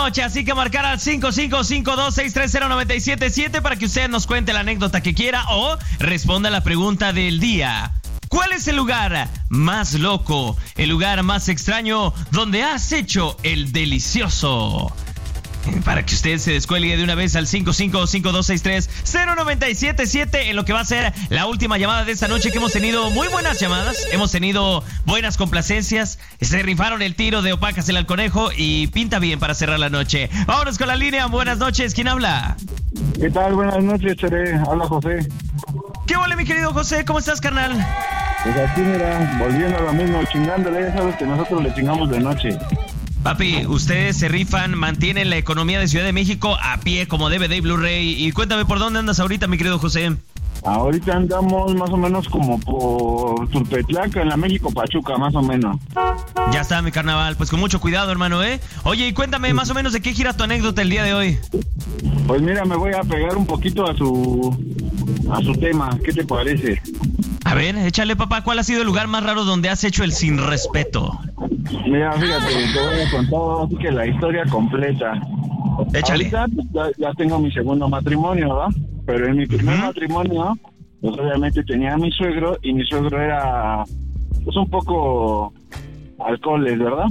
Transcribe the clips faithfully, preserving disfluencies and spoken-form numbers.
noche, así que marcar al cinco cinco cinco, dos seis tres cero, nueve siete siete para que usted nos cuente la anécdota que quiera o responda a la pregunta del día. ¿Cuál es el lugar más loco, el lugar más extraño donde has hecho el delicioso? Para que usted se descuelgue de una vez al cinco cinco cinco, dos seis tres cero, nueve siete siete en lo que va a ser la última llamada de esta noche, que hemos tenido muy buenas llamadas, hemos tenido buenas complacencias, se rifaron el tiro de Opácasela al Conejo y pinta bien para cerrar la noche. Vámonos con la línea, buenas noches, ¿quién habla? ¿Qué tal? Buenas noches, Chere, habla José. ¿Qué huele, mi querido José? ¿Cómo estás, carnal? Pues aquí, mira, volviendo a lo mismo, chingándole, ya sabes que nosotros le chingamos de noche. Papi, ustedes se rifan, mantienen la economía de Ciudad de México a pie como D V D y Blu-ray. Y cuéntame, ¿por dónde andas ahorita, mi querido José? Ahorita andamos más o menos como por Tulpetlaca, en la México Pachuca, más o menos. Ya está, mi carnaval. Pues con mucho cuidado, hermano, ¿eh? Oye, y cuéntame más o menos de qué gira tu anécdota el día de hoy. Pues mira, me voy a pegar un poquito a su a su tema. ¿Qué te parece? A ver, échale, papá. ¿Cuál ha sido el lugar más raro donde has hecho el sin respeto? Mira, fíjate, te voy a contar así que la historia completa. Échale. Ahorita ya, ya tengo mi segundo matrimonio, ¿verdad? Pero en mi primer uh-huh. matrimonio, pues obviamente tenía a mi suegro, y mi suegro era pues un poco alcoholes, ¿verdad?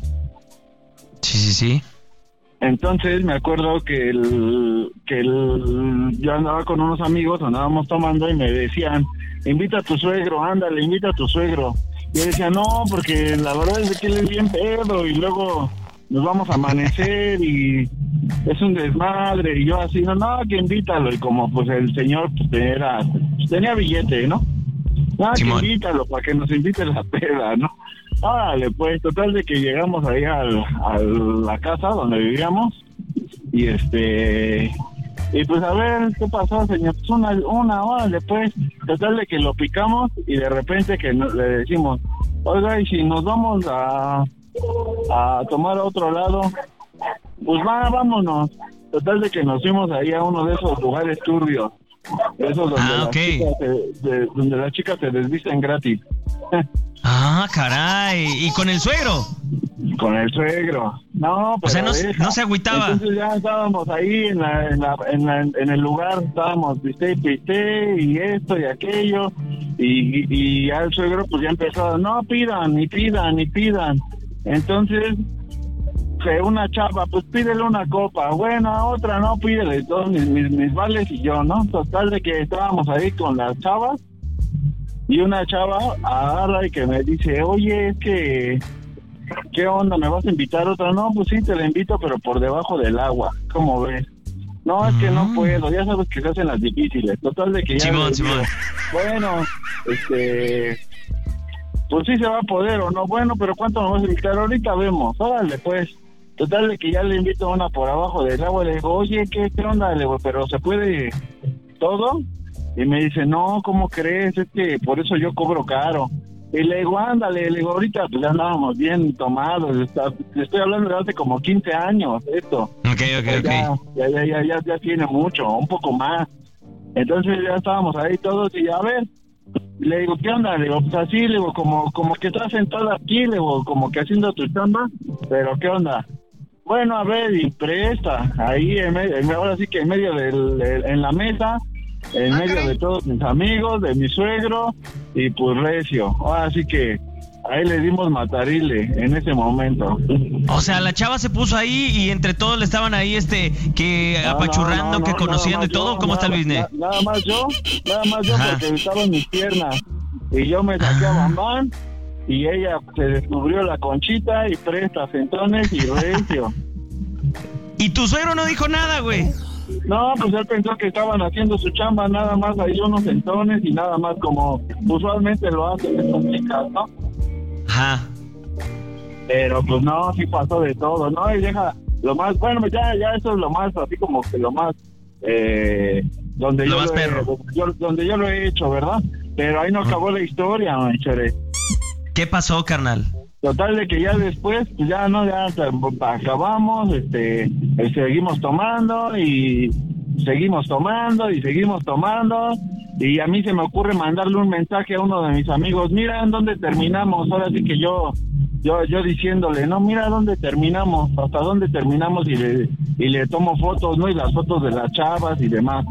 Sí, sí, sí. Entonces me acuerdo que el, que el, yo andaba con unos amigos, andábamos tomando y me decían, invita a tu suegro, ándale, invita a tu suegro. Y yo decía, no, porque la verdad es que él es bien pedo y luego nos vamos a amanecer y es un desmadre. Y yo así, no, no, que invítalo. Y como pues el señor pues, era, pues, tenía billete, ¿no? No, que invítalo para que nos invite la peda, ¿no? Órale, pues, total de que llegamos ahí al, a la casa donde vivíamos y este... Y pues a ver, ¿qué pasó, señor? Pues una, una hora después, total de que lo picamos y de repente que no, le decimos, oiga, y si nos vamos a, a tomar a otro lado, pues va, vámonos. Total de que nos fuimos ahí a uno de esos lugares turbios, esos donde, ah, las, okay. chicas se, de, donde las chicas se desvisten gratis. Ah, caray, ¿y con el suegro? Con el suegro. No, pero o sea, no, deja. no se agüitaba. Entonces ya estábamos ahí en, la, en, la, en, la, en el lugar, estábamos piste y piste y esto y aquello. Y, y, y ya el suegro pues ya empezó, no pidan, ni pidan, ni pidan. Entonces, que una chava, pues pídele una copa. Bueno, otra no, pídele todos mis, mis, mis vales y yo, ¿no? Total de que estábamos ahí con las chavas. Y una chava agarra y que me dice, oye, es que, ¿qué onda? ¿Me vas a invitar otra? No, pues sí, te la invito, pero por debajo del agua. ¿Cómo ves? No, es que no puedo, ya sabes que se hacen las difíciles. Total de que ya... Simón, Simón. Bueno, este... pues sí se va a poder o no. Bueno, pero ¿cuánto me vas a invitar? Ahorita vemos, órale pues. Total de que ya le invito a una por abajo del agua y le digo, oye, ¿qué, qué onda? Le digo, ¿pero se puede todo? Y me dice, no, ¿cómo crees? Es que por eso yo cobro caro. Y le digo, ándale, le digo, ahorita pues ya andábamos bien tomados. Está, estoy hablando de hace como quince años, esto. Ok, ok, ok. Ya, ya, ya, ya, ya tiene mucho, un poco más. Entonces ya estábamos ahí todos y a ver, le digo, ¿qué onda? Le digo, pues así, le digo, como, como que estás sentado aquí, le digo, como que haciendo tu chamba, pero ¿qué onda? Bueno, a ver, y presta, ahí, en medio, ahora sí que en medio del, del en la mesa, en medio de todos mis amigos, de mi suegro, y pues recio. Ahora sí que ahí le dimos matarile en ese momento. O sea, la chava se puso ahí y entre todos le estaban ahí, este, que no, apachurrando, no, no, que no, conociendo y todo. Yo, ¿Cómo nada, está el business? Na, nada más yo, nada más yo, Ajá. porque estaban mis piernas. Y yo me saqué ah. a Bambán, y ella se descubrió la conchita y presta centones y recio. ¿Y tu suegro no dijo nada, güey? No, pues él pensó que estaban haciendo su chamba, nada más ahí unos centones y nada más como usualmente lo hacen estas chicas, ¿no? Ajá. Pero pues no, sí pasó de todo, ¿no? Y deja, lo más, bueno, ya, ya eso es lo más, así como que lo más, eh, donde lo yo más lo perro. He, donde, yo, donde yo lo he hecho, ¿verdad? Pero ahí no acabó la historia, manchere. ¿Qué pasó, carnal? Total de que ya después, pues ya no, ya acabamos, este, seguimos tomando y seguimos tomando y seguimos tomando y a mí se me ocurre mandarle un mensaje a uno de mis amigos, mira en dónde terminamos, ahora sí que yo yo yo diciéndole, no, mira dónde terminamos, hasta dónde terminamos, y le, y le tomo fotos, ¿no? Y las fotos de las chavas y demás.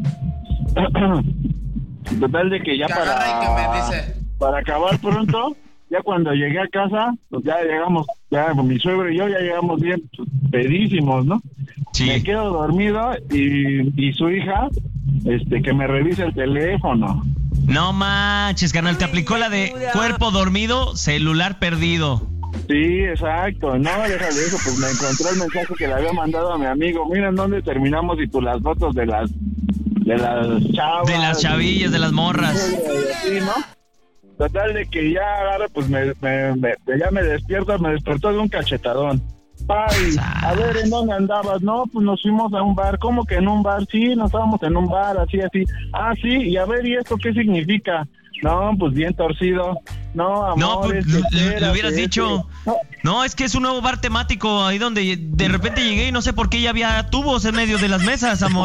Total de que ya Que para, agarra y que me dice. para acabar pronto, ya cuando llegué a casa, pues ya llegamos, ya mi suegro y yo ya llegamos bien pues, pedísimos, ¿no? Sí. Me quedo dormido y, y su hija, este, que me revisa el teléfono. No manches, carnal, te aplicó la de cuerpo dormido, celular perdido. Sí, exacto, no, déjale eso, pues me encontré el mensaje que le había mandado a mi amigo, mira en dónde terminamos y pues las fotos de las, de las chavas. De las chavillas, de las morras. Sí, ¿no? Total de que ya agarra, pues me, me, me, ya me despierto, me despertó de un cachetadón. Ay, a ver, ¿en dónde andabas? No, pues nos fuimos a un bar. ¿Cómo que en un bar? Sí, nos estábamos en un bar, así, así. Ah, sí, y a ver, ¿y esto qué significa? No, pues bien torcido. No, amor, No, pues es que le, le espérate, hubieras dicho. No. No, es que es un nuevo bar temático ahí donde de repente llegué y no sé por qué ya había tubos en medio de las mesas, amor.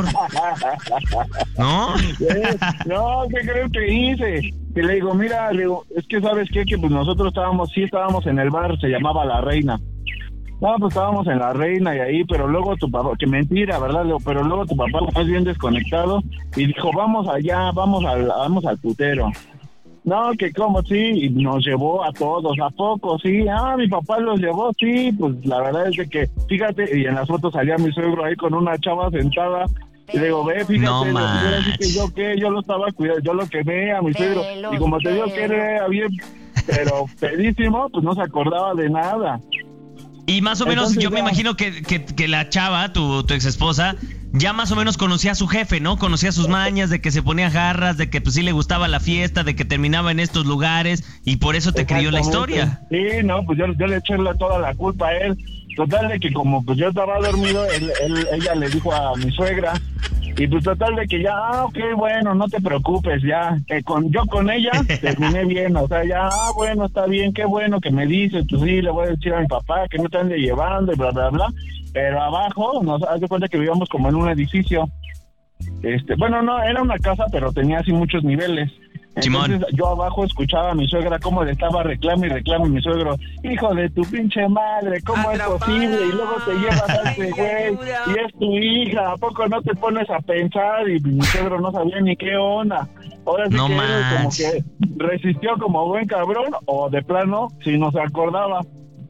¿No? Eh, No, ¿qué creo que hice? Que le digo, mira, le digo, es que ¿sabes qué? Que pues nosotros estábamos, sí estábamos en el bar, se llamaba La Reina. No, pues estábamos en La Reina y ahí, pero luego tu papá, que mentira, ¿verdad? Le digo, pero luego tu papá más bien desconectado y dijo, vamos allá, vamos al, vamos al putero. No, que como, sí, y nos llevó a todos, ¿a poco? Sí, ah, mi papá los llevó, sí, pues la verdad es de que, fíjate, y en las fotos salía mi suegro ahí con una chava sentada, y le digo, ve, fíjate, No le digo, manches. así que yo qué, yo lo estaba cuidando, yo lo quemé a mi suegro, y como te digo que era bien, pero pedísimo, pues no se acordaba de nada. Y más o menos, Entonces, yo me ya. imagino que, que, que la chava, tu, tu ex esposa, ya más o menos conocía a su jefe, ¿no? Conocía sus mañas, de que se ponía jarras, de que pues sí le gustaba la fiesta, de que terminaba en estos lugares, y por eso te creyó la historia. Sí, no, pues yo, yo le eché la- toda la culpa a él. Total de que como pues yo estaba dormido, él, él- ella le dijo a mi suegra, y pues total de que ya, ah, ok, bueno, no te preocupes, ya, eh, con yo con ella terminé bien, o sea, ya, ah, bueno, está bien, qué bueno que me dices, pues sí, le voy a decir a mi papá que no te ande llevando y bla, bla, bla, pero abajo, nos haz de cuenta que vivíamos como en un edificio, este, bueno, no, era una casa, pero tenía así muchos niveles. Simón. Entonces yo abajo escuchaba a mi suegra cómo le estaba reclame y reclame a mi suegro, hijo de tu pinche madre, ¿cómo es Atrapada. posible? Y luego te llevas a ese güey y es tu hija, ¿a poco no te pones a pensar? Y mi suegro no sabía ni qué onda. Ahora sí No que él como manches. que resistió como buen cabrón, o de plano, si no se acordaba.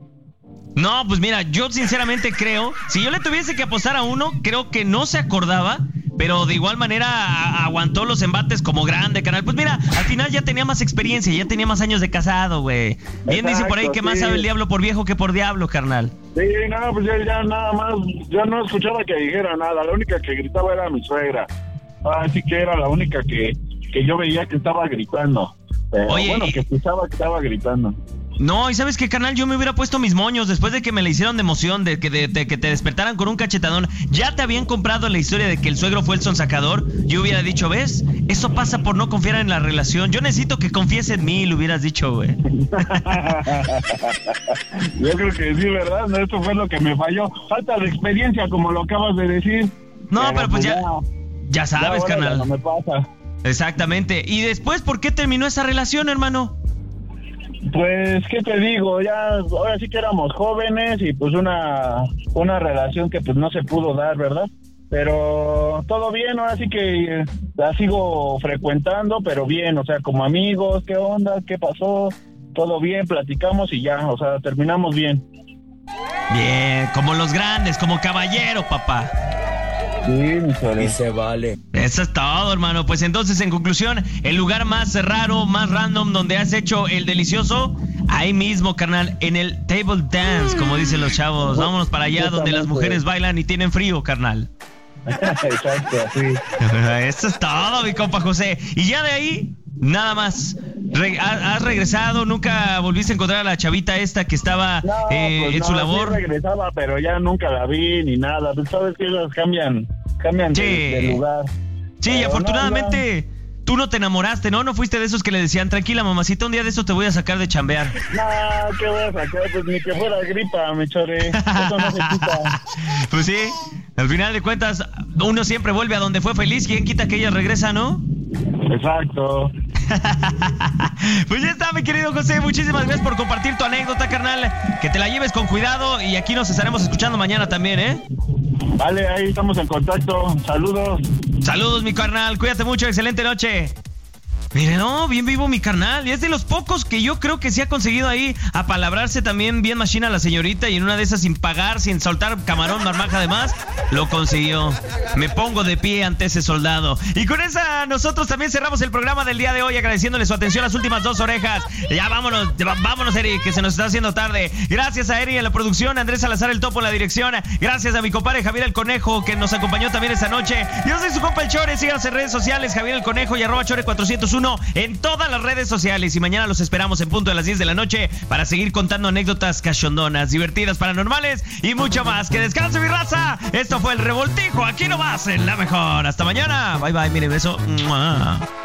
No, pues mira, yo sinceramente creo, si yo le tuviese que apostar a uno, creo que no se acordaba, pero de igual manera a- aguantó los embates como grande, carnal. Pues mira, al final ya tenía más experiencia, ya tenía más años de casado, güey. Bien dice por ahí Exacto, que más sí. sabe el diablo por viejo que por diablo, carnal. Sí, no, pues ya, ya nada más, yo no escuchaba que dijera nada, la única que gritaba era mi suegra. Así que era la única que, que yo veía que estaba gritando. Pero Oye, bueno, y- que escuchaba que estaba gritando. No, y sabes qué, carnal, yo me hubiera puesto mis moños después de que me le hicieron de emoción, de que, de, de que te despertaran con un cachetadón. Ya te habían comprado la historia de que el suegro fue el sonsacador. Yo hubiera dicho, ¿ves? Eso pasa por no confiar en la relación. Yo necesito que confíes en mí, le hubieras dicho, güey. Yo creo que sí, ¿verdad? No, eso fue lo que me falló. Falta de experiencia, como lo acabas de decir. No, pero pues ya, ya sabes, ahora ya carnal. no me pasa. Exactamente. Y después, ¿por qué terminó esa relación, hermano? Pues, ¿qué te digo? Ya, ahora sí que éramos jóvenes y pues una, una relación que pues no se pudo dar, ¿verdad? Pero todo bien, ahora sí que eh, la sigo frecuentando, pero bien, o sea, como amigos, ¿qué onda? ¿Qué pasó? Todo bien, platicamos y ya, o sea, terminamos bien. Bien, como los grandes, como caballero, papá. Sí, mi suegro. Y se vale. Eso es todo, hermano. Pues entonces, en conclusión, el lugar más raro, más random donde has hecho el delicioso, ahí mismo, carnal, en el table dance, como dicen los chavos. Vámonos para allá donde las mujeres bailan y tienen frío, carnal. Exacto, sí. Eso es todo, mi compa José. Y ya de ahí, nada más. Re- ha- ¿Has regresado? ¿Nunca volviste a encontrar a la chavita esta que estaba No, eh, pues en no, su sí labor? regresaba, pero ya nunca la vi ni nada. Pues sabes que ellas cambian, cambian de, Sí. de lugar. Sí, y Pero afortunadamente tú no te enamoraste, ¿no? No fuiste de esos que le decían, tranquila, mamacita, un día de esto te voy a sacar de chambear. No, no, ¿qué voy a sacar? Pues ni que fuera gripa, me choré. Eso no se quita. Pues sí, al final de cuentas, uno siempre vuelve a donde fue feliz. ¿Quién quita que ella regresa, no? Exacto. Pues ya está, mi querido José. Muchísimas gracias por compartir tu anécdota, carnal. Que te la lleves con cuidado y aquí nos estaremos escuchando mañana también, ¿eh? Vale, ahí estamos en contacto. Saludos. Saludos, mi carnal. Cuídate mucho. Excelente noche. Mire, no, bien vivo mi carnal. Y es de los pocos que yo creo que sí ha conseguido ahí apalabrarse también bien machina a la señorita. Y en una de esas sin pagar, sin soltar camarón, marmaja además, lo consiguió. Me pongo de pie ante ese soldado. Y con esa nosotros también cerramos el programa del día de hoy, agradeciéndole su atención a las últimas dos orejas. Ya vámonos, vámonos Eri, que se nos está haciendo tarde. Gracias a Eri en la producción, Andrés Salazar el Topo en la dirección. Gracias a mi compadre Javier el Conejo, que nos acompañó también esta noche. Yo soy su compa el Chore, síganos en redes sociales, Javier el Conejo y arroba Chore cuatrocientos uno en todas las redes sociales. Y mañana los esperamos en punto de las diez de la noche para seguir contando anécdotas cachondonas, divertidas, paranormales y mucho más. Que descanse mi raza. Esto fue El Revoltijo, aquí nomás en La Mejor. Hasta mañana. Bye bye, mire, beso. ¡Mua!